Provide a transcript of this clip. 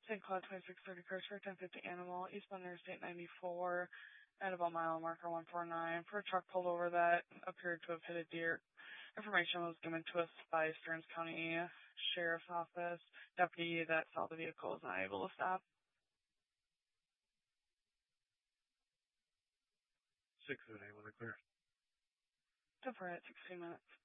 St. Cloud 2630 Cursor, 1050 Animal, eastbound Interstate 94, at about mile marker 149, for a truck pulled over that appeared to have hit a deer. Information was given to us by Stearns County Sheriff's Office. Deputy that saw the vehicle was not able to stop. 6 at 8, when they're clear. So for at 16 minutes.